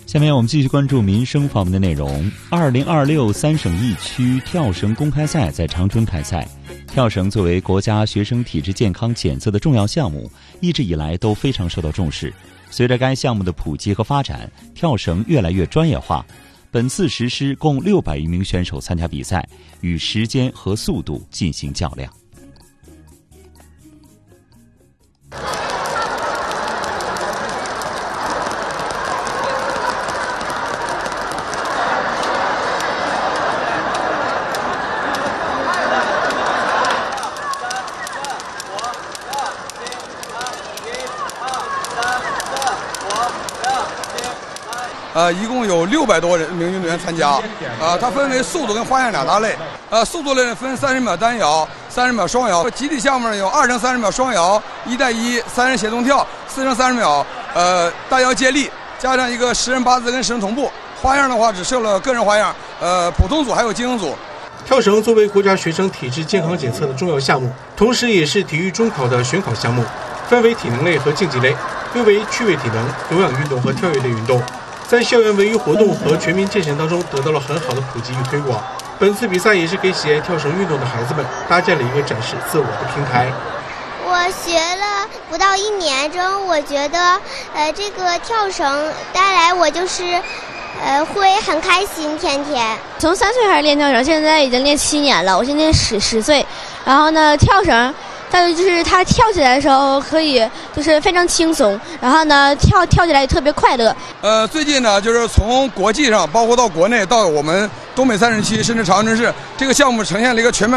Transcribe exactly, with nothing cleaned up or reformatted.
下面我们继续关注民生方面的内容。二零二六三省一区跳绳公开赛在长春开赛。跳绳作为国家学生体质健康检测的重要项目，一直以来都非常受到重视。随着该项目的普及和发展，跳绳越来越专业化。本次实施共六百余名选手参加比赛，与时间和速度进行较量。 呃，一共有六百多人名运动员参加，啊，它分为速度跟花样两大类。呃，速度类分三十秒单摇、三十秒双摇。集体项目呢有二乘三十秒双摇、一带一、三人协同跳、四乘三十秒呃单摇接力，加上一个十人八字跟十人同步。花样的话只设了个人花样，呃，普通组还有精英组。 跳绳作为国家学生体质健康检测的重要项目，同时也是体育中考的选考项目，分为体能类和竞技类，分为趣味体能、有氧运动和跳跃类运动。在校园文娱活动和全民健身当中得到了很好的普及与推广。本次比赛也是给喜爱跳绳运动的孩子们搭建了一个展示自我的平台。 我学了不到一年中，我觉得呃这个跳绳带来我就是呃会很开心，天天。 从三岁开始练跳绳，现在已经练七年了。我现在十十岁，然后呢跳绳。但是就是他跳起来的时候可以就是非常轻松，然后呢跳跳起来也特别快乐。 呃，最近呢就是从国际上包括到国内到我们东北三省区甚至长春市，这个项目呈现了一个全面